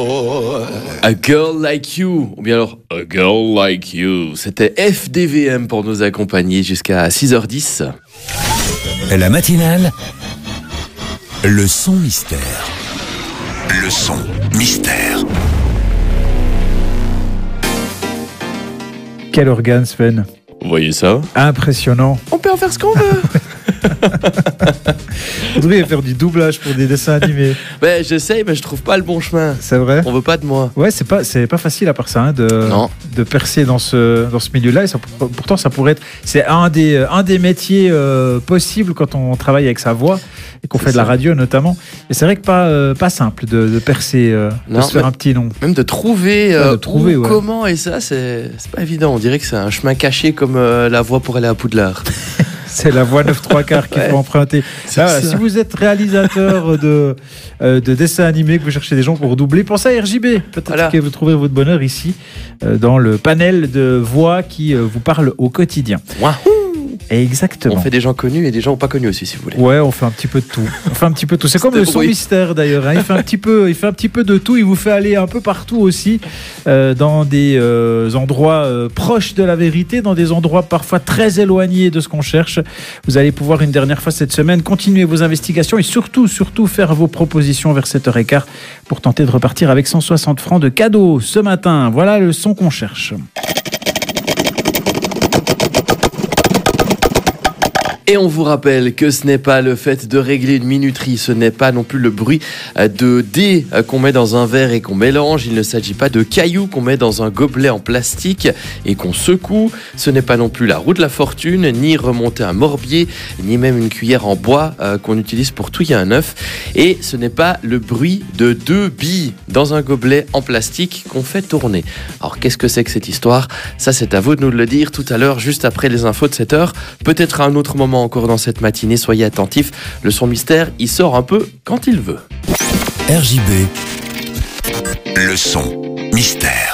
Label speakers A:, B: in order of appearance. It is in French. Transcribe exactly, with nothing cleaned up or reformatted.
A: A Girl Like You, ou bien alors A Girl Like You. C'était F D V M pour nous accompagner jusqu'à six heures dix.
B: La matinale, le son mystère. Le son mystère.
C: Quel organe, Sven.
A: Vous voyez ça?
C: Impressionnant.
A: On peut en faire ce qu'on veut.
C: Vous devriez faire du doublage pour des dessins animés.
A: Ben, j'essaye, mais je trouve pas le bon chemin.
C: C'est vrai?
A: On veut pas de moi.
C: Ouais, c'est pas, c'est pas facile à part ça, hein, de, de percer dans ce, dans ce milieu-là. Et ça, pourtant, ça pourrait être. C'est un des, un des métiers euh, possibles quand on travaille avec sa voix et qu'on
A: C'est
C: fait de la
A: ça.
C: radio notamment. Et c'est vrai que pas, euh, pas simple de, de percer, euh,
A: Non,
C: de se faire
A: mais-
C: un petit nom.
A: Même de trouver,
C: Ouais,
A: euh,
C: de trouver,
A: où,
C: ouais.
A: comment et ça, c'est c'est pas évident. On dirait que c'est un chemin caché comme euh, la voie pour aller à Poudlard.
C: C'est la voix neuf trois quarts qu'il
A: Ouais.
C: faut emprunter.
A: C'est
C: Ah, voilà,
A: ça.
C: si vous êtes réalisateur de, euh, de dessins animés, que vous cherchez des gens pour doubler, pensez à R J B. Peut-être
A: Voilà.
C: que vous trouverez votre bonheur ici, euh, dans le panel de voix qui euh, vous parle au quotidien.
A: Wouah.
C: Exactement.
A: On fait des gens connus et des gens pas connus aussi, si vous voulez.
C: Ouais, on fait un petit peu de tout. On fait un petit peu de tout. C'est comme
A: C'est
C: le son
A: bruit.
C: mystère d'ailleurs. Hein. Il fait un petit peu, il fait un petit peu de tout. Il vous fait aller un peu partout aussi, euh, dans des euh, endroits euh, proches de la vérité, dans des endroits parfois très éloignés de ce qu'on cherche. Vous allez pouvoir une dernière fois cette semaine continuer vos investigations et surtout, surtout faire vos propositions vers sept heures quinze pour tenter de repartir avec cent soixante francs de cadeaux ce matin. Voilà le son qu'on cherche.
A: Et on vous rappelle que ce n'est pas le fait de régler une minuterie, ce n'est pas non plus le bruit de dés qu'on met dans un verre et qu'on mélange, il ne s'agit pas de cailloux qu'on met dans un gobelet en plastique et qu'on secoue, ce n'est pas non plus la roue de la fortune, ni remonter un morbier, ni même une cuillère en bois euh, qu'on utilise pour touiller un œuf, et ce n'est pas le bruit de deux billes dans un gobelet en plastique qu'on fait tourner. Alors qu'est-ce que c'est que cette histoire? Ça, c'est à vous de nous le dire tout à l'heure, juste après les infos de cette heure, peut-être à un autre moment encore dans cette matinée, soyez attentifs, le son mystère, il sort un peu quand il veut.
B: R J B, le son mystère.